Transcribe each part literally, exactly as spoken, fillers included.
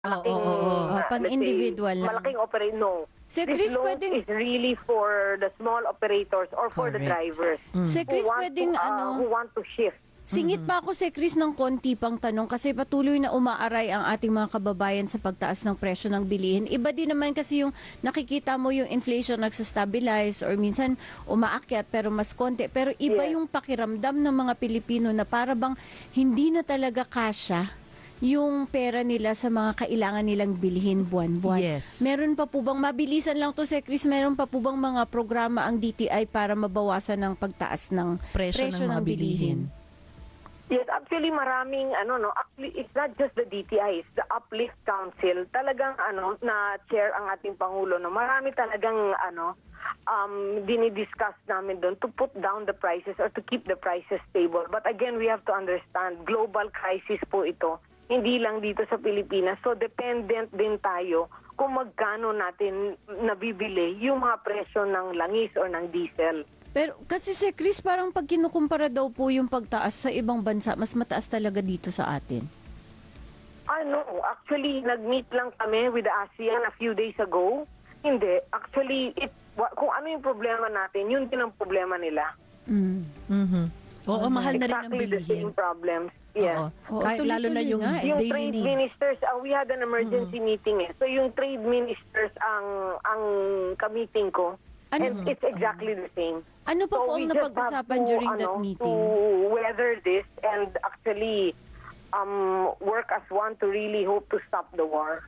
malaking, oo, oo. uh, Oh, pang let's say, individual lang. malaking operator. No. Sir This Chris, loan pwedeng- is really for the small operators or for the Correct. drivers Sir Chris, who want pwedeng to, uh, ano, who want to shift. singit pa ako si Chris ng konti pang tanong kasi patuloy na umaaray ang ating mga kababayan sa pagtaas ng presyo ng bilihin. Iba din naman kasi yung nakikita mo yung inflation nagsastabilize or minsan umaakyat pero mas konti. Pero iba Yes. yung pakiramdam ng mga Pilipino na para bang hindi na talaga kasya yung pera nila sa mga kailangan nilang bilhin buwan-buwan. Yes. Meron pa po bang, mabilisan lang to si Chris, meron pa po bang mga programa ang D T I para mabawasan ng pagtaas ng Presyo presyo, ng mga ng bilihin? Yes, actually maraming ano no, actually it's not just the D T I, it's the Uplift Council. Talagang ano na chair ang ating pangulo no. Marami talagang ano um dinidiscuss namin doon to put down the prices or to keep the prices stable. But again, we have to understand global crisis po ito. Hindi lang dito sa Pilipinas. So dependent din tayo kung magkano natin nabibili yung mga presyo ng langis or ng diesel. Pero kasi si Chris, parang pag kinukumpara daw po yung pagtaas sa ibang bansa, mas mataas talaga dito sa atin. Ano, actually, nag-meet lang kami with the ASEAN a few days ago. Hindi. Actually, it, wa- kung ano yung problema natin, yun din ang problema nila. Mm. Mhm. Oo, mahal na rin ang Exactly the bilihin. same problems. Yeah. Oo. Oo, Kahit lalo na tuloy-tuloy yung nga eh. Yung daily trade needs. ministers, uh, we had an emergency meeting eh. So yung trade ministers ang ang ka-meeting ko. Ano? And it's exactly the same. Ano pa So po we ang just have napag-usapan to, during that ano, meeting? To weather this and actually um work as one to really hope to stop the war.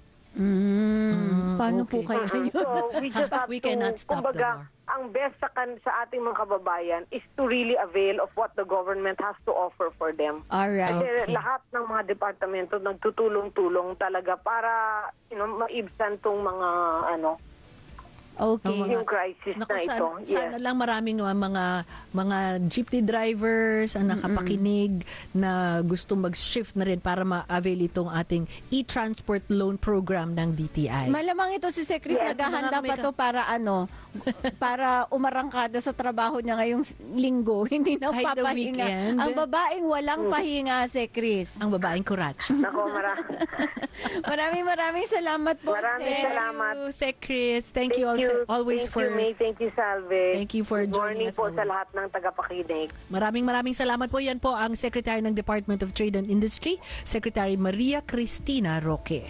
Mm. Paano po okay. kaya Uh-uh. yun? So we just have We to, cannot stop the kumbaga, war. ang best sa, kan, sa ating mga kababayan is to really avail of what the government has to offer for them. Alright. Kasi Okay. lahat ng mga departamento nagtutulong-tulong talaga para you know, maibsan tong mga ano Okay. Ang yung crisis Naku, na ito. sana, sana Yes. lang maraming mga mga, mga jeepney drivers ang nakapakinig na gusto mag-shift na rin para ma-avail itong ating e-transport loan program ng D T I. Malamang ito si Sir Chris Yes, naghahanda mga pa may- to para ano, para umarangkada sa trabaho niya ngayong linggo. Hindi na Kahit the papahinga. weekend. Ang babaeng walang pahinga, si Chris. Ang babaeng kurach. Nako, mara. Maraming maraming salamat po, Maraming Sir. salamat. Sir Chris, thank, you also, always thank for... you, May. Thank you, Salve. Thank you for Good joining morning us po sa always. lahat ng tagapakinig. Maraming maraming salamat po. Yan po ang Secretary ng Department of Trade and Industry, Secretary Maria Cristina Roque.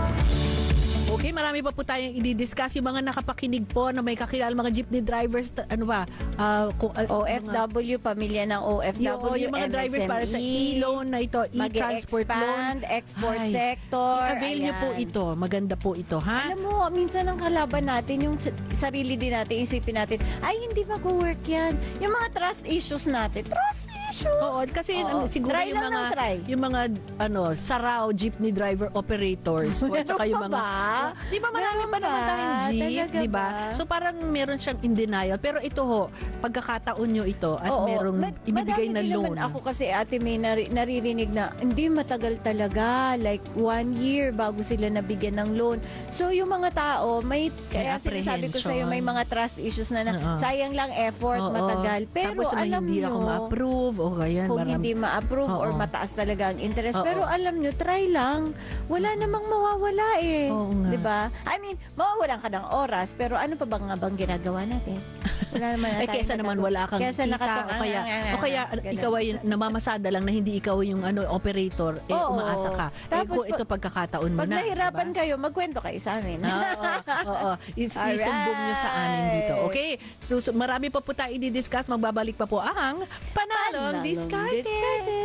Okay, marami pa po tayong i-discuss. Yung mga nakapakinig po na may kakilala, mga jeepney drivers, ta- ano ba? Uh, kung, uh, O F W, pamilya ng O F W, yung, yung mga drivers para sa e-loan na ito, e-transport loan. mag-expand, export Ay, sector. I-avail nyo po Ayan. ito. Maganda po ito, ha? Alam mo, minsan ang kalaban natin, yung sa- sarili din natin, isipin natin, ay, hindi mag-work yan. Yung mga trust issues natin, trust issues! Oo, kasi Oo. ang- siguro Try yung lang mga ng try. yung mga ano, saraw jeepney driver operators o Meron tsaka yung pa mga ba? Di ba marami Meron pa naman ba? tayong jeep, Talaga di ba? ba? So parang meron siyang in denial, pero ito ho, pagkakataon nyo ito at Oo, merong ma- ibibigay madami na din loan. naman ako kasi ate may nari- naririnig na hindi matagal talaga, like one year bago sila nabigyan ng loan. So yung mga tao, may kaya sinasabi ko sa iyo may mga trust issues na, na Oo. sayang lang effort, Oo. matagal. Pero Tapos may alam hindi nyo, ako ma-approve o kaya kung marami- hindi ma-approve or Oo. mataas talaga ang interest. Oo. Pero alam nyo, try lang. Wala namang mawawala eh. Oo nga. 'Di ba? I mean, mawawalan ka ng oras, pero ano pa bang nga bang ginagawa natin? Wala naman na eh tayong kesa naman nagagawa. wala kang Kesa kita nakatung- o kaya o kaya ganun. ikaw ay namamasada lang na hindi ikaw yung ano operator eh Oo. umaasa ka. Tapos eh, kung ito pagkakataon mo Pag na. nahirapan diba? kayo, magkwento kayo sa amin. Oo, oo. Is, Alright. isumbong nyo sa amin dito. Okay? So, so marami pa po tayo i-discuss. Magbabalik pa po ang Panalong, Panalong Diskarte. Diskarte.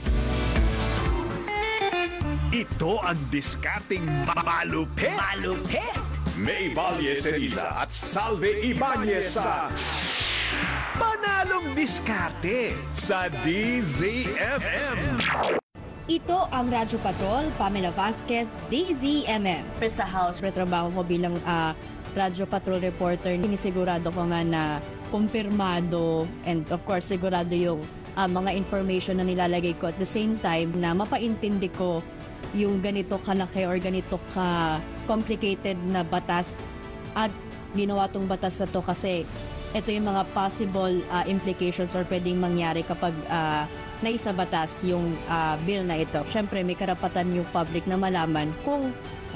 Ito ang diskarting malupit. Malupit! May Valle Ceriza at Salve Ibanez sa Panalong Diskarte sa D Z F M. Ito ang Radyo Patrol, Pamela Vasquez, D Z M M. Sa House, retrabaho ko bilang ah, Radyo Patrol reporter. Sinisigurado ko nga na kumpirmado and of course sigurado yung ah, mga information na nilalagay ko at the same time na mapaintindi ko yung ganito kalaki or ganito ka complicated na batas at ginawa tong batas na to kasi ito yung mga possible ah, implications or pwedeng mangyari kapag ah, naisabatas yung ah, bill na ito. Siyempre, may karapatan yung public na malaman kung